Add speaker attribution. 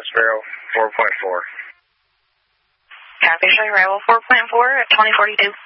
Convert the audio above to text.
Speaker 1: Sparrow 4.4.
Speaker 2: Copy, showing arrival 4.4 at 2042.